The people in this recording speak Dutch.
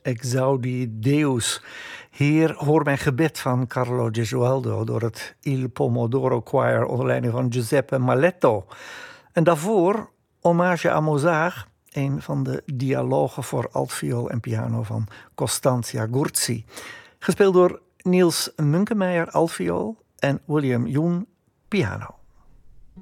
Exaudi Deus. Hier hoor mijn gebed van Carlo Gesualdo door het Il Pomodoro Choir onder leiding van Giuseppe Maletto. En daarvoor Hommage à Mozart, een van de dialogen voor altviool en piano van Costanza Gurzi. Gespeeld door Niels Munkemeyer altviool en William Yoon piano.